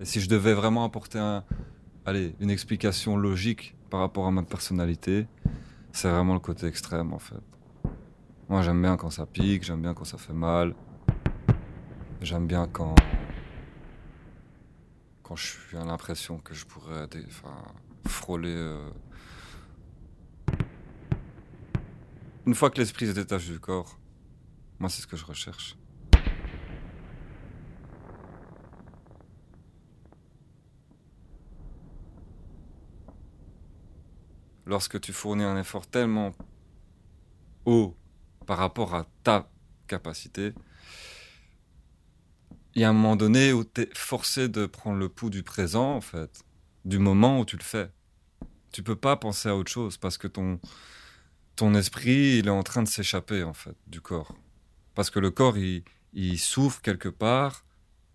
Et si je devais vraiment apporter une explication logique par rapport à ma personnalité, c'est vraiment le côté extrême en fait. Moi j'aime bien quand ça pique, j'aime bien quand ça fait mal, j'aime bien quand je suis à l'impression que je pourrais frôler. Une fois que l'esprit se détache du corps, moi c'est ce que je recherche. Lorsque tu fournis un effort tellement haut par rapport à ta capacité, il y a un moment donné où tu es forcé de prendre le pouls du présent, en fait, du moment où tu le fais. Tu peux pas penser à autre chose parce que ton esprit, il est en train de s'échapper, en fait, du corps. Parce que le corps, il souffre quelque part,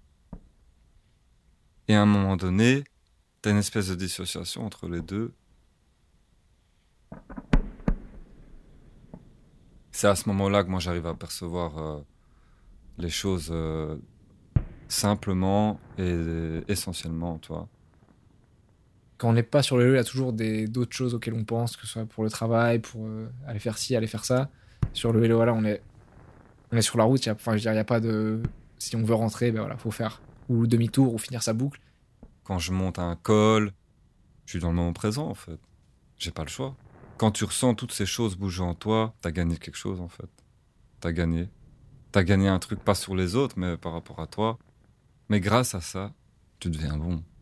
et à un moment donné, tu as une espèce de dissociation entre les deux. C'est à ce moment-là que moi, j'arrive à percevoir les choses simplement et essentiellement, tu vois. Quand on n'est pas sur le vélo, il y a toujours d'autres choses auxquelles on pense, que ce soit pour le travail, pour aller faire ci, aller faire ça. Sur le vélo, voilà, on est sur la route. Enfin, je veux dire, il n'y a pas de. Si on veut rentrer, ben voilà, faut faire ou demi-tour ou finir sa boucle. Quand je monte un col, je suis dans le moment présent, en fait. J'ai pas le choix. Quand tu ressens toutes ces choses bouger en toi, t'as gagné quelque chose, en fait. T'as gagné. T'as gagné un truc pas sur les autres, mais par rapport à toi. Mais grâce à ça, tu deviens bon.